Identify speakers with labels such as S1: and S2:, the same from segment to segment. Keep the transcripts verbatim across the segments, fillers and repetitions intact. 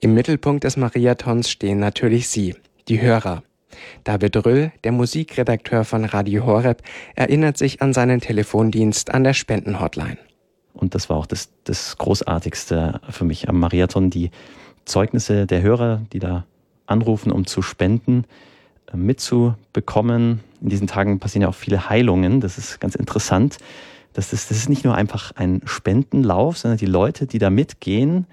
S1: Im Mittelpunkt des Mariathons stehen natürlich Sie, die Hörer. David Röll, der Musikredakteur von Radio Horeb, erinnert sich an seinen Telefondienst an der Spendenhotline.
S2: Und das war auch das, das Großartigste für mich am Mariathon, die Zeugnisse der Hörer, die da anrufen, um zu spenden, mitzubekommen. In diesen Tagen passieren ja auch viele Heilungen. Das ist ganz interessant. Das ist, das ist nicht nur einfach ein Spendenlauf, sondern die Leute, die da mitgehen,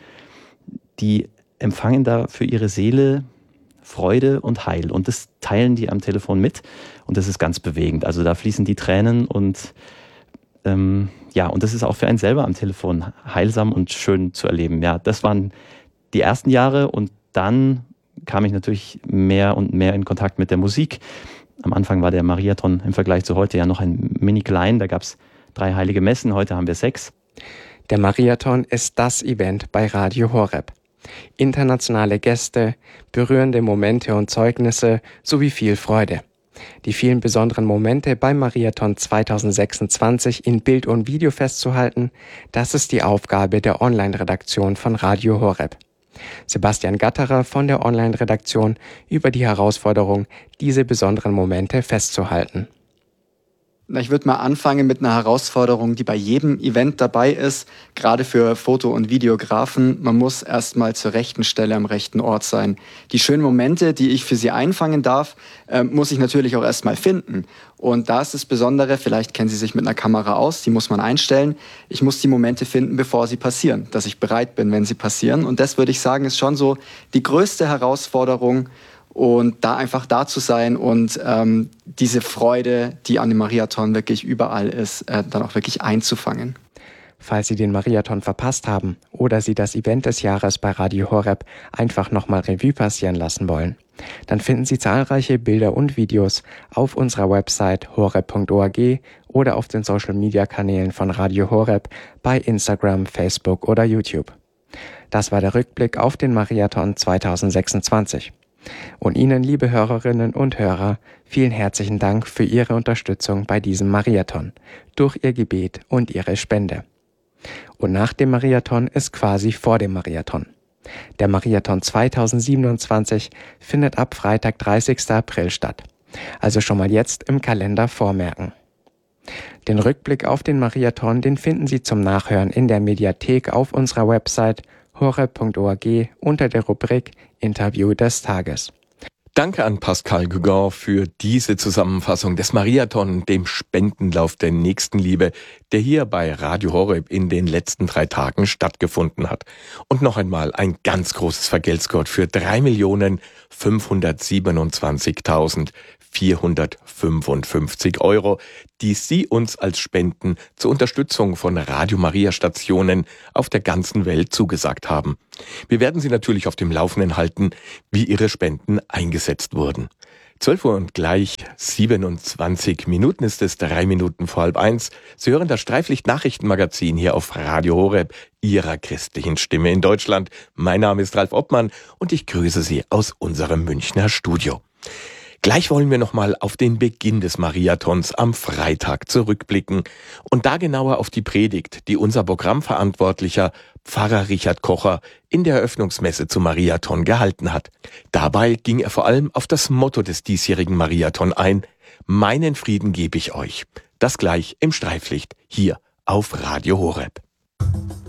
S2: die empfangen da für ihre Seele Freude und Heil. Und das teilen die am Telefon mit. Und das ist ganz bewegend. Also da fließen die Tränen und ähm, ja, und das ist auch für einen selber am Telefon heilsam und schön zu erleben. Ja, das waren die ersten Jahre und dann kam ich natürlich mehr und mehr in Kontakt mit der Musik. Am Anfang war der Mariathon im Vergleich zu heute ja noch ein mini klein. Da gab es drei heilige Messen, heute haben wir sechs.
S1: Der Mariathon ist das Event bei Radio Horeb. Internationale Gäste, berührende Momente und Zeugnisse sowie viel Freude. Die vielen besonderen Momente beim Mariathon zwanzig sechsundzwanzig in Bild und Video festzuhalten, das ist die Aufgabe der Online-Redaktion von Radio Horeb. Sebastian Gatterer von der Online-Redaktion über die Herausforderung, diese besonderen Momente festzuhalten.
S3: Ich würde mal anfangen mit einer Herausforderung, die bei jedem Event dabei ist, gerade für Foto- und Videografen. Man muss erstmal zur rechten Stelle am rechten Ort sein. Die schönen Momente, die ich für Sie einfangen darf, äh, muss ich natürlich auch erstmal finden. Und da ist das Besondere, vielleicht kennen Sie sich mit einer Kamera aus, die muss man einstellen. Ich muss die Momente finden, bevor sie passieren, dass ich bereit bin, wenn sie passieren. Und das würde ich sagen, ist schon so die größte Herausforderung. Und da einfach da zu sein und ähm, diese Freude, die an dem Mariathon wirklich überall ist, äh, dann auch wirklich einzufangen.
S1: Falls Sie den Mariathon verpasst haben oder Sie das Event des Jahres bei Radio Horeb einfach nochmal Revue passieren lassen wollen, dann finden Sie zahlreiche Bilder und Videos auf unserer Website horeb punkt org oder auf den Social-Media-Kanälen von Radio Horeb bei Instagram, Facebook oder YouTube. Das war der Rückblick auf den Mariathon zwanzig sechsundzwanzig. Und Ihnen, liebe Hörerinnen und Hörer, vielen herzlichen Dank für Ihre Unterstützung bei diesem Mariathon, durch Ihr Gebet und Ihre Spende. Und nach dem Mariathon ist quasi vor dem Mariathon. Der Mariathon zwanzig siebenundzwanzig findet ab Freitag, dreißigsten April statt. Also schon mal jetzt im Kalender vormerken. Den Rückblick auf den Mariathon, den finden Sie zum Nachhören in der Mediathek auf unserer Website horeb punkt org unter der Rubrik Interview des Tages.
S4: Danke an Pascal Gugan für diese Zusammenfassung des Mariathon, dem Spendenlauf der Nächstenliebe, der hier bei Radio Horeb in den letzten drei Tagen stattgefunden hat. Und noch einmal ein ganz großes Vergeltungsgott für drei Millionen fünfhundertsiebenundzwanzigtausendvierhundertfünfundfünfzig Euro, die Sie uns als Spenden zur Unterstützung von Radio Maria Stationen auf der ganzen Welt zugesagt haben. Wir werden Sie natürlich auf dem Laufenden halten, wie Ihre Spenden eingesetzt wurden. zwölf Uhr und gleich siebenundzwanzig Minuten ist es, drei Minuten vor halb eins. Sie hören das Streiflicht-Nachrichtenmagazin hier auf Radio Horeb, Ihrer christlichen Stimme in Deutschland. Mein Name ist Ralf Obmann und ich grüße Sie aus unserem Münchner Studio. Gleich wollen wir nochmal auf den Beginn des Mariathons am Freitag zurückblicken und da genauer auf die Predigt, die unser Programmverantwortlicher Pfarrer Richard Kocher in der Eröffnungsmesse zum Mariathon gehalten hat. Dabei ging er vor allem auf das Motto des diesjährigen Mariathon ein: Meinen Frieden gebe ich euch. Das gleich im Streiflicht hier auf Radio Horeb.